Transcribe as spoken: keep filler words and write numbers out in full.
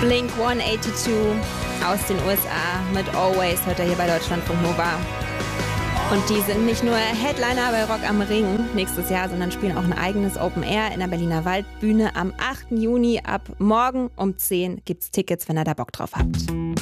Blink hundertzweiundachtzig aus den U S A mit Always hört er hier bei Deutschlandfunk Nova. Und die sind nicht nur Headliner bei Rock am Ring nächstes Jahr, sondern spielen auch ein eigenes Open Air in der Berliner Waldbühne am achten Juni. Ab morgen um zehn gibt's Tickets, wenn ihr da Bock drauf habt.